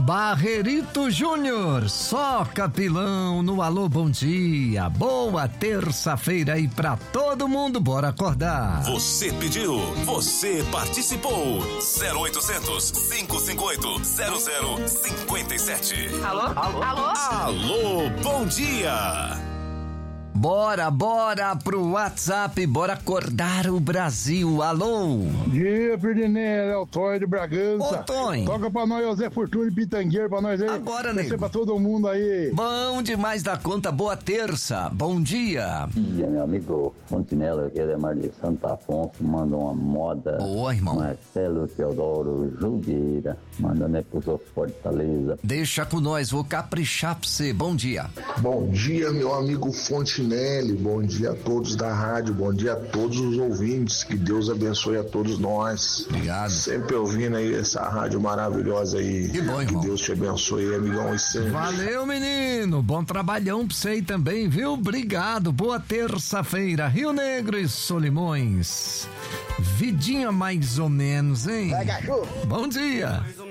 Barrerito Júnior, só capilão no Alô Bom Dia. Boa terça-feira aí pra todo mundo, bora acordar. Você pediu, você participou. 0800 558 0057. Alô? Alô, bom dia. Bora pro WhatsApp, bora acordar o Brasil. Alô? Bom dia, Ferdinand, é o Tonho de Bragança. Ô, Tonho. Toca pra nós, José Fortuna e Pitangueiro, pra nós aí. Agora, nego. Pra todo mundo aí. Bom demais da conta, boa terça, bom dia. Bom dia, meu amigo Fontinella, que é mais de Santo Afonso, manda uma moda. Boa, irmão. Marcelo Teodoro Júlgueira, mandando aí pro seu Fortaleza. Deixa com nós, vou caprichar pra você, bom dia. Bom dia, meu amigo Fontinelli, bom dia a todos da rádio, bom dia a todos os ouvintes, que Deus abençoe a todos nós. Obrigado. Sempre ouvindo aí essa rádio maravilhosa aí. Que bom, irmão. Que Deus te abençoe, amigão, e sempre. Valeu, menino, bom trabalhão pra você aí também, viu? Obrigado, boa terça-feira, Rio Negro e Solimões. Vidinha mais ou menos, hein? Vai, cachorro. Bom dia.